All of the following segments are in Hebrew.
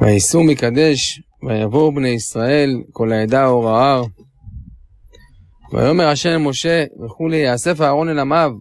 ויסעו מקדש, ויבואו בני ישראל, כל העדה אור ההר. ויאמר השם למשה, וכולי, יאסף אהרון אל עמיו,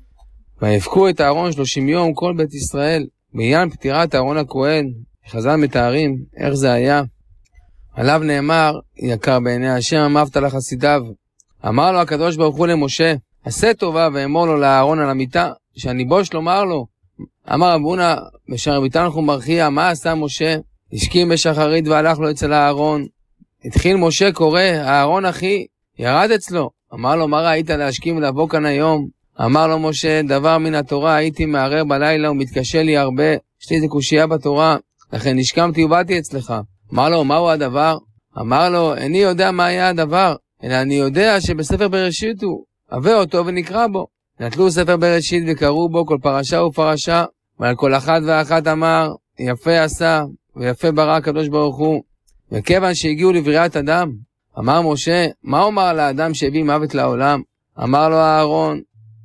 ויבכו את אהרון 30 יום כל בית ישראל, בעניין פטירת אהרון הכהן. חז"ל מתארים איך זה היה. עליו נאמר, יקר בעיני השם אמרת לחסידיו. אמר לו הקדוש ברוך הוא למשה, עשה טובה ואמור לו לאהרון על המיטה, שאני בוש לומר לו. אמר רב הונא בשרביטן חומרכיה, מה עשה משה? השכים בשחרית והלך לו אצל האהרון. התחיל משה קורא, אהרון אחי, ירד אצלו. אמר לו, מה ראית להשכים ולבוא כאן היום? אמר לו משה, דבר מן התורה הייתי מערער בלילה ומתקשה לי הרבה, יש לי איזה קושייה בתורה, לכן נשכמתי ובאתי אצלך. אמר לו, מהו הדבר? אמר לו, איני יודע מה היה הדבר, אלא אני יודע שבספר בראשית הוא, הבא אותו ונקרא בו. נטלו ספר בראשית וקראו בו כל פרשה ופרשה, ועל כל אחת ואחת אמר, יפה עשה ויפה ברא הקדוש ברוך הוא. וכיוון שהגיעו לבריאת אדם, אמר משה, מה אומר לאדם שהביא מוות לעולם? אמר לו אהרון,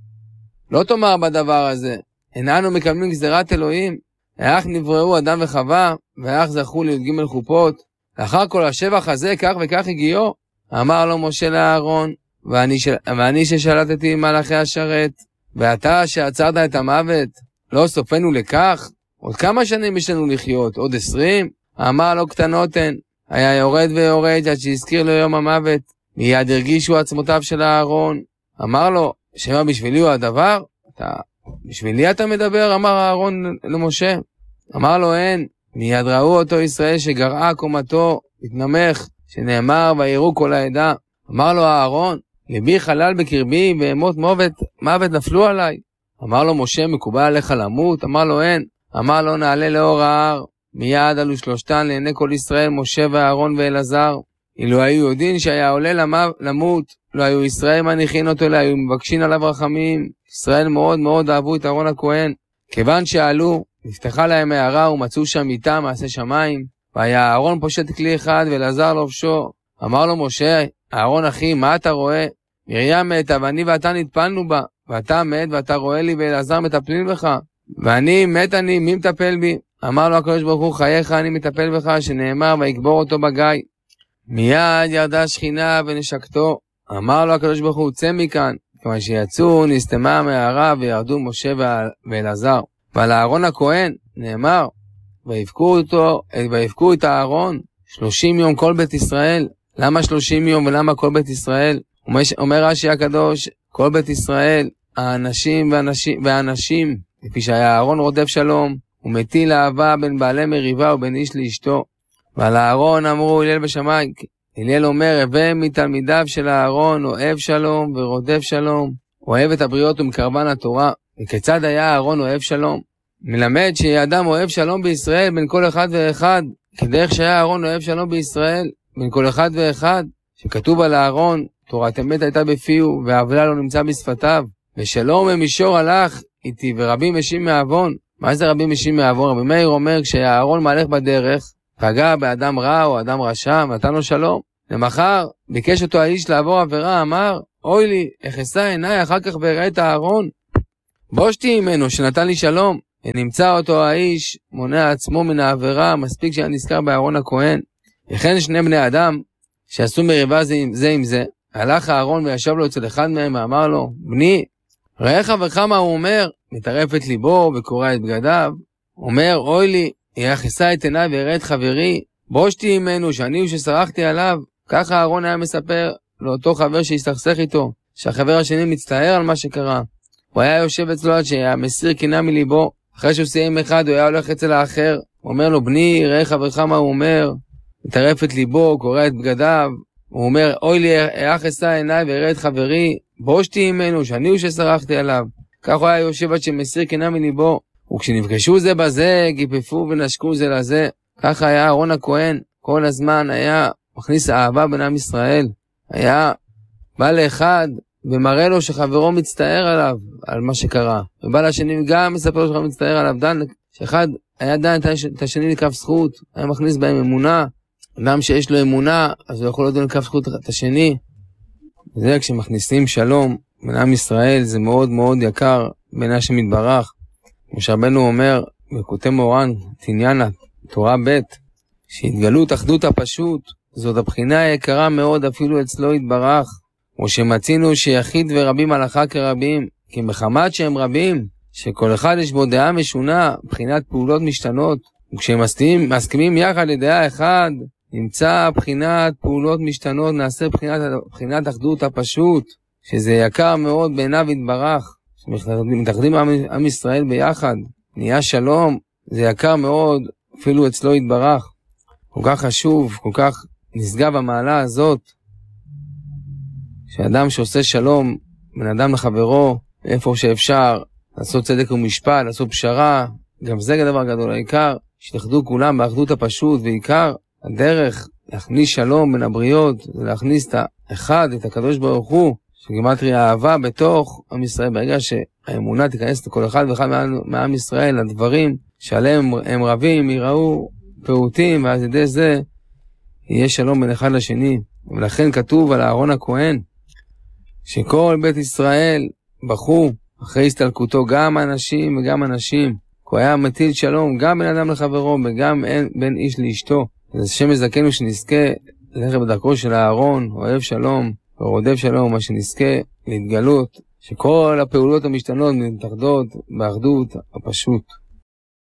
לא תאמר בדבר הזה, איננו מקבלים גזירת אלוהים, איך נבראו אדם וחווה, ואיך זכו לי"ג חופות, לאחר כל השבח הזה כך וכך הגיעו. אמר לו משה לאהרון, ואני ששלטתי עם מלאכי השרת, ואתה שעצרת את המוות, לא סופנו לכך? עוד כמה שנים יש לנו לחיות? עוד 20? אמר לו קטנות הן, היה יורד ויורד עד שהזכיר לו יום המוות, מיד הרגישו עצמותיו של אהרון. אמר לו, שמה בשבילי הוא הדבר? בשבילי אתה מדבר? אמר אהרון למשה. אמר לו אין, מיד ראו אותו ישראל שגרעה קומתו, התנמך, שנאמר ויראו כל העדה. אמר לו אהרון, ליבי חלל בקרבי ואימות מוות נפלו עליי. אמר לו משה, מקובל עליך למות? אמר לו אין. אמר לו נעלה לאור ההר. מיד עלו שלושתן לעיני כל ישראל, משה ואהרון ואלעזר. אילו היו יודעים שהיה עולה למות, לא היו ישראל מניחין אותו, אלא היו מבקשים עליו רחמים. ישראל מאוד מאוד אהבו את אהרון הכהן. כיוון שעלו, נפתחה להם הערה ומצאו שם מיטה מעשה שמיים. והיה אהרון פושט כלי אחד ואלעזר לובשו. אמר לו משה, אהרון אחי, מה אתה רואה? מרים מתה ואני ואתה נטפלנו בה, ואתה מת ואתה רואה לי ואלעזר מטפלים בך. ואני מת אני, מי מטפל בי? אמר לו הקדוש ברוך הוא, חייך אני מטפל בך, שנאמר ויקבור אותו בגיא. מיד ירדה שכינה ונשקתו. אמר לו הקדוש ברוך הוא, צא מכאן. כמה שיצאו נסתמה מהערה וירדו משה ואלעזר. ועל אהרון הכהן נאמר, ויבכו את אהרון 30 יום כל בית ישראל. למה 30 יום ולמה כל בית ישראל? אומר רש"י הקדוש, כל בית ישראל, האנשים והנשים, לפי שהיה אהרון רודף שלום, ומטיל אהבה בין בעלי מריבה ובין איש לאשתו. ועל אהרון אמרו הלל בשמיים, הלל אומר, הווה מתלמידיו של אהרון, אוהב שלום ורודף שלום, אוהב את הבריות ומקרבן התורה. וכיצד היה אהרון אוהב שלום? מלמד שאדם אוהב שלום בישראל בין כל אחד ואחד, כדרך שהיה אהרון אוהב שלום בישראל בין כל אחד ואחד, שכתוב על אהרון, תורת אמת הייתה בפיהו, והעוולה לא נמצא בשפתיו, ושלום ממישור הלך איתי, ורבים משים מעוון. מה זה רבים משים מעוון? רבי מאיר אומר, כשאהרון מהלך בדרך, פגע באדם רע או אדם רשע, נתן לו שלום. למחר, ביקש אותו האיש לעבור עבירה, אמר, אוי לי, אחסה עיניי אחר כך ואראה את אהרון. בושתי ממנו שנתן לי שלום. ונמצא אותו האיש, מונע עצמו מן העבירה, מספיק שהיה נזכר באהרון הכהן. וכן שני בני אדם, שעשו מריבה זה עם זה, הלך אהרון וישב לו אצל אחד מהם, ואמר לו, בני, ראה חברך מה הוא אומר, מטרף את ליבו וקורע את בגדיו, אומר, אוי לי, יחסה את עיניי ויראה את חברי, בושתי ממנו שאני הוא שסרחתי עליו. ככה אהרון היה מספר לאותו חבר שהסתכסך איתו, שהחבר השני מצטער על מה שקרה. הוא היה יושב אצלו עד שהיה מסיר קינה מליבו, אחרי שהוא סיים אחד הוא היה הולך אצל האחר, הוא אומר לו, בני, ראה חברך מה הוא אומר, מטרף את ליבו, קורע את בגדיו, הוא אומר, אוי לי, יחסה עיניי ויראה את חברי, בושתי ממנו שאני הוא שסרחתי עליו. כך הוא היה יושב עד שמסיר קינה מליבו, וכשנפגשו זה בזה, גיפפו ונשקו זה לזה. ככה היה אהרון הכהן, כל הזמן היה מכניס אהבה בין עם ישראל. היה בא לאחד ומראה לו שחברו מצטער עליו, על מה שקרה. ובא לשני גם מספר לו שחברו מצטער עליו, שאחד היה דן את השני לכף זכות, היה מכניס בהם אמונה. אדם שיש לו אמונה, אז הוא יכול לדון לכף זכות את השני. וזה כשמכניסים שלום בין עם ישראל, זה מאוד מאוד יקר בין השם יתברך. כמו שרבנו אומר, בקוטי מורן, תניאנה, תורה ב', שהתגלות אחדות הפשוט, זאת הבחינה היקרה מאוד אפילו אצלו יתברך, כמו שמצינו שיחיד ורבים הלכה כרבים, כי מחמת שהם רבים, שכל אחד יש בו דעה משונה, בחינת פעולות משתנות, וכשהם מסכימים יחד לדעה אחד, נמצא בחינת פעולות משתנות, נעשה בחינת אחדות הפשוט, שזה יקר מאוד בעיניו יתברך, שמתאחדים עם ישראל ביחד, נהיה שלום, זה יקר מאוד אפילו אצלו יתברך. כל כך חשוב, כל כך נשגב המעלה הזאת, שאדם שעושה שלום בין אדם לחברו, איפה שאפשר לעשות צדק ומשפט, לעשות פשרה, גם זה דבר גדול. העיקר שתאחדו כולם באחדות הפשוט, ועיקר הדרך להכניס שלום בין הבריות, זה להכניס את האחד, את הקדוש ברוך הוא, שגימטריה האהבה בתוך עם ישראל. ברגע שהאמונה תיכנס לכל אחד ואחד מעם ישראל, הדברים שעליהם הם רבים ייראו פעוטים, ואז ידי זה יהיה שלום בין אחד לשני. ולכן כתוב על אהרון הכהן, שכל בית ישראל בכו אחרי הסתלקותו, גם אנשים וגם אנשים, הוא היה מטיל שלום גם בין אדם לחברו וגם בין איש לאשתו. אז השם יזכנו שנזכה ללכת בדרכו של אהרון, אוהב שלום ורודף שלום, מה שנזכה להתגלות שכל הפעולות המשתנות מתאחדות באחדות הפשוט.